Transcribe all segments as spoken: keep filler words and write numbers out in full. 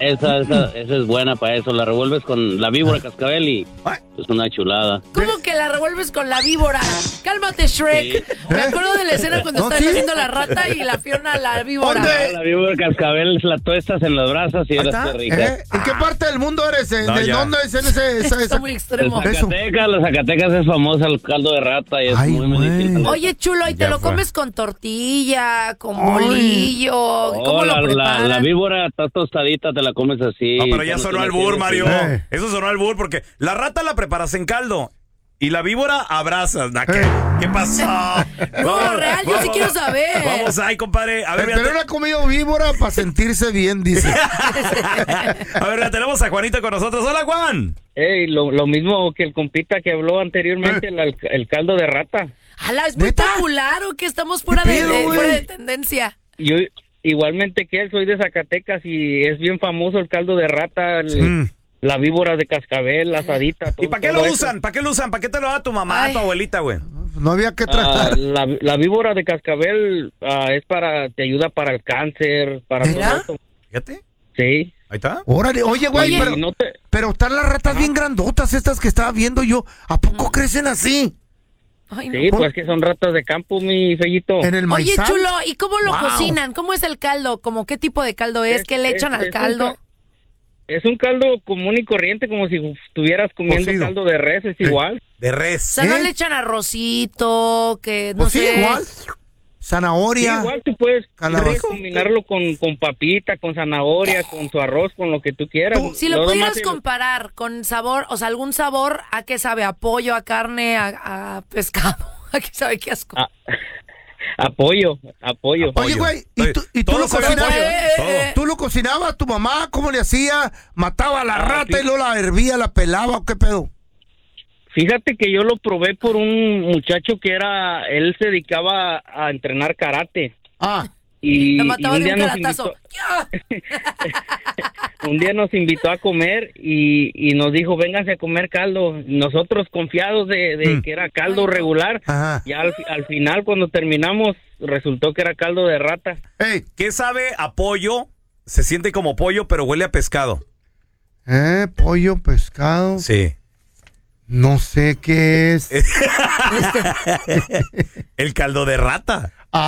esa, esa, esa es buena para eso. La revuelves con la víbora cascabel y es una chulada. ¿Cómo que la revuelves con la víbora? Cálmate, Shrek. Sí. Me acuerdo de la escena cuando no, están ¿sí? haciendo la rata y la Fiona la víbora. ¿Dónde? La víbora cascabel la tuestas en las brasas y eres qué rica. ¿Eh? ¿En qué parte del mundo eres? No, ¿De ya. dónde es en ese? Esa, esa... Está muy extremo. Los Zacatecas, los Zacatecas es famoso el caldo de rata y es Ay, muy medicinal. Oye, chulo, ¿y te ya lo fue. comes con tortilla, con bolillo? Oh, ¿Cómo la, lo preparas? La, la víbora está tostadita, te la comes así. No, pero ya sonó albur, Mario. Eh. Eso sonó albur porque la rata la preparas en caldo. Y la víbora abrazas. ¿Qué, eh. ¿Qué pasó? No, real, yo sí quiero saber. Vamos ahí, compadre. A ver, pero él ha comido víbora para sentirse bien, dice. A ver, ya tenemos a Juanito con nosotros. Hola, Juan. Ey, lo, lo mismo que el compita que habló anteriormente, eh. el, el caldo de rata. ¡Hala, es muy ¿Neta? popular o que estamos fuera, de, de, fuera de tendencia! Yo, igualmente que él, soy de Zacatecas y es bien famoso el caldo de rata, el... Mm. La víbora de cascabel, la asadita. ¿Y para qué lo usan? ¿Para qué lo usan? ¿Para qué te lo da tu mamá, Ay. tu abuelita, güey? No había que tratar. Uh, la, la víbora de cascabel uh, es para, te ayuda para el cáncer, para todo esto. Fíjate. Sí. Ahí está. Órale, oye, güey, pero, no te... pero están las ratas Ajá. bien grandotas estas que estaba viendo yo. ¿A poco mm. crecen así? Ay, no. Sí, pues que son ratas de campo, mi fellito. En el Oye, chulo, ¿y cómo lo wow. cocinan? ¿Cómo es el caldo? ¿Cómo qué tipo de caldo es? es ¿Qué le echan es, al es caldo? Un... Es un caldo común y corriente, como si estuvieras comiendo Cocido. caldo de res, es igual. De res. O sea, ¿eh? no le echan arrocito, que no pues sé. Sí, igual. Zanahoria. Sí, igual tú puedes combinarlo con, con papita, con zanahoria, con su arroz, con lo que tú quieras. Si lo, lo pudieras comparar el... con sabor, o sea, algún sabor, ¿a qué sabe? ¿A pollo, a carne, a, a pescado? ¿A qué sabe? ¿Qué asco? Ah. Apoyo, apoyo. Oye, güey, ¿y tú, y tú lo cocinabas? Eh, ¿Tú lo cocinabas? ¿Tu mamá cómo le hacía? ¿Mataba a la ah, rata sí. y luego la hervía, la pelaba o qué pedo? Fíjate que yo lo probé por un muchacho que era, él se dedicaba a entrenar karate. Ah. Y, la mataba y un de un día caratazo. Invitó, un día nos invitó a comer y, y nos dijo, vénganse a comer caldo. Nosotros confiados de, de mm. que era caldo regular. Ajá. Ya al, al final, cuando terminamos, resultó que era caldo de rata. Hey, ¿qué sabe a pollo? Se siente como pollo, pero huele a pescado. ¿Eh? ¿Pollo, pescado? Sí. No sé qué es. El caldo de rata.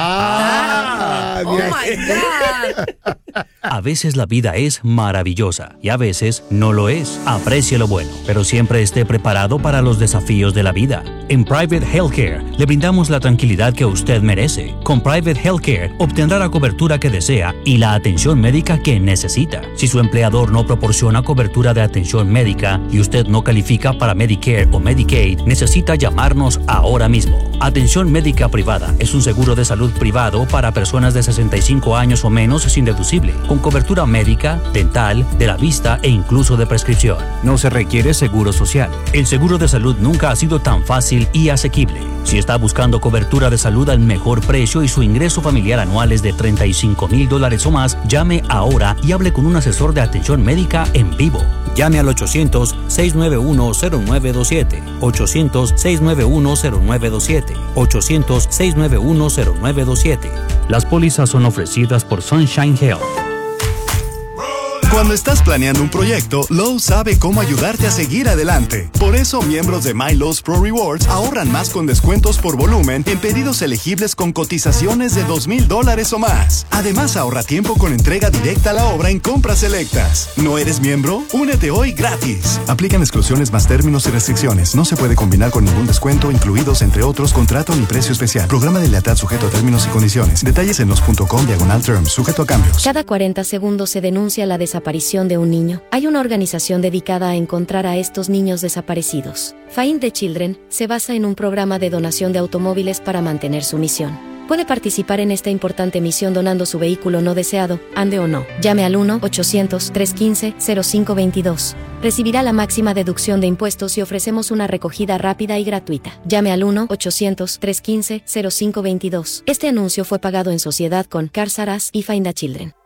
Ah, oh my God. A veces la vida es maravillosa y a veces no lo es. Aprecie lo bueno, pero siempre esté preparado para los desafíos de la vida. En Private Healthcare le brindamos la tranquilidad que usted merece. Con Private Healthcare obtendrá la cobertura que desea y la atención médica que necesita. Si su empleador no proporciona cobertura de atención médica y usted no califica para Medicare o Medicaid, necesita llamarnos ahora mismo. Atención médica privada es un seguro de salud salud privado para personas de sesenta y cinco años o menos sin deducible, con cobertura médica, dental, de la vista e incluso de prescripción. No se requiere seguro social. El seguro de salud nunca ha sido tan fácil y asequible. Si está buscando cobertura de salud al mejor precio y su ingreso familiar anual es de treinta y cinco mil dólares o más, llame ahora y hable con un asesor de atención médica en vivo. Llame al ochocientos, seis nueve uno, cero nueve dos siete, ochocientos, seis nueve uno, cero nueve dos siete, ochocientos, seis nueve uno, cero nueve dos siete. Las pólizas son ofrecidas por Sunshine Health. Cuando estás planeando un proyecto, Lowe's sabe cómo ayudarte a seguir adelante. Por eso, miembros de My Lowe's Pro Rewards ahorran más con descuentos por volumen en pedidos elegibles con cotizaciones de dos mil dólares o más. Además, ahorra tiempo con entrega directa a la obra en compras selectas. ¿No eres miembro? Únete hoy gratis. Aplican exclusiones más términos y restricciones. No se puede combinar con ningún descuento, incluidos, entre otros, contrato ni precio especial. Programa de lealtad sujeto a términos y condiciones. Detalles en los punto com diagonal terms, sujeto a cambios. Cada cuarenta segundos se denuncia la desaparición de un niño. Hay una organización dedicada a encontrar a estos niños desaparecidos. Find the Children se basa en un programa de donación de automóviles para mantener su misión. Puede participar en esta importante misión donando su vehículo no deseado, ande o no. Llame al uno ochocientos, trescientos quince, cero cinco veintidós. Recibirá la máxima deducción de impuestos y ofrecemos una recogida rápida y gratuita. Llame al uno ochocientos, trescientos quince, cero cinco veintidós. Este anuncio fue pagado en sociedad con Cars R Us y Find the Children.